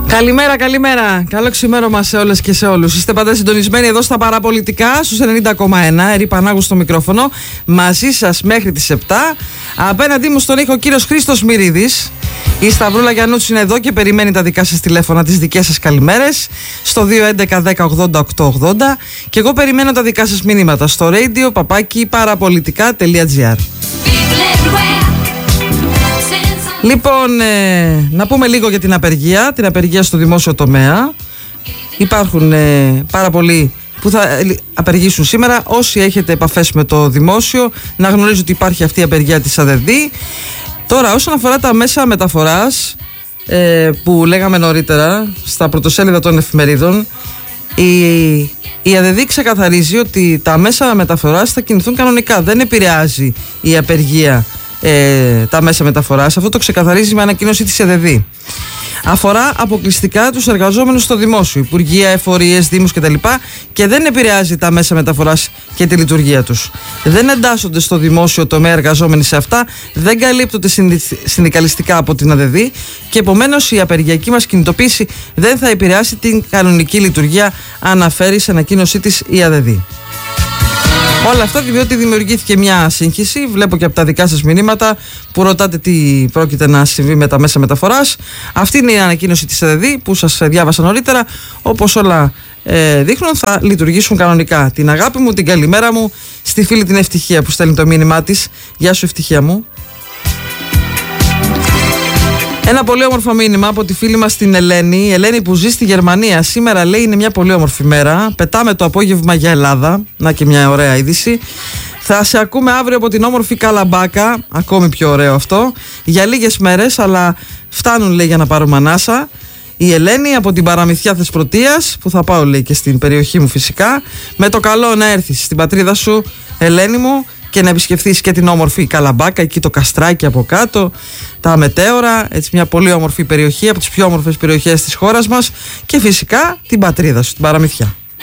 Καλημέρα, καλημέρα. Καλό ξημέρωμα σε όλες και σε όλους. Είστε πάντα συντονισμένοι εδώ στα παραπολιτικά στους 90,1. Ερή Πανάγου στο μικρόφωνο. Μαζί σας μέχρι τις 7. Απέναντί μου στον ήχο ο κύριος Χρήστος Μυρίδης. Η Σταυρούλα Γιαννούτσου είναι εδώ και περιμένει τα δικά σας τηλέφωνα, τις δικές σας καλημέρες στο 211 10 80 880. Και εγώ περιμένω τα δικά σας μηνύματα στο radio papaki-parapolitica.gr. Λοιπόν, να πούμε λίγο για την απεργία στο δημόσιο τομέα. Υπάρχουν πάρα πολλοί που θα απεργήσουν σήμερα. Όσοι έχετε επαφές με το δημόσιο, να γνωρίζετε ότι υπάρχει αυτή η απεργία της ΑΔΔ. Τώρα, όσον αφορά τα μέσα μεταφοράς που λέγαμε νωρίτερα στα πρωτοσέλιδα των εφημερίδων, η ΑΔΔ ξεκαθαρίζει ότι τα μέσα μεταφοράς θα κινηθούν κανονικά. Δεν επηρεάζει η απεργία τα μέσα μεταφοράς. Αυτό το ξεκαθαρίζει με ανακοίνωση της ΕΔΔ. Αφορά αποκλειστικά τους εργαζόμενους στο δημόσιο, υπουργεία, εφορίες, δήμους κτλ. Και δεν επηρεάζει τα μέσα μεταφοράς και τη λειτουργία τους. Δεν εντάσσονται στο δημόσιο τομέα εργαζόμενοι σε αυτά, δεν καλύπτονται συνδικαλιστικά από την ΑΔΔ και επομένως η απεργιακή μας κινητοποίηση δεν θα επηρεάσει την κανονική λειτουργία, αναφέρει σε ανακοίνωσή της η ΑΔΔ. Όλα αυτά διότι δημιουργήθηκε μια σύγχυση. Βλέπω και από τα δικά σας μηνύματα που ρωτάτε τι πρόκειται να συμβεί με τα μέσα μεταφοράς. Αυτή είναι η ανακοίνωση της ΕΔΔ που σας διάβασα νωρίτερα. Όπως όλα δείχνουν, θα λειτουργήσουν κανονικά. Την αγάπη μου, την καλημέρα μου στη φίλη την Ευτυχία που στέλνει το μήνυμά της. Γεια σου, Ευτυχία μου. Ένα πολύ όμορφο μήνυμα από τη φίλη μας την Ελένη. Η Ελένη που ζει στη Γερμανία. Σήμερα λέει είναι μια πολύ όμορφη μέρα. Πετάμε το απόγευμα για Ελλάδα. Να και μια ωραία είδηση. Θα σε ακούμε αύριο από την όμορφη Καλαμπάκα. Ακόμη πιο ωραίο αυτό. Για λίγες μέρες, αλλά φτάνουν λέει για να πάρουμε ανάσα. Η Ελένη από την Παραμυθιά Θεσπρωτείας, που θα πάω λέει και στην περιοχή μου φυσικά. Με το καλό να έρθεις στην πατρίδα σου, Ελένη μου, και να επισκεφθείς και την όμορφη Καλαμπάκα, εκεί το Καστράκι από κάτω, τα Μετέωρα, έτσι μια πολύ όμορφη περιοχή, από τις πιο όμορφες περιοχές της χώρας μας, και φυσικά την πατρίδα σου, την Παραμυθιά.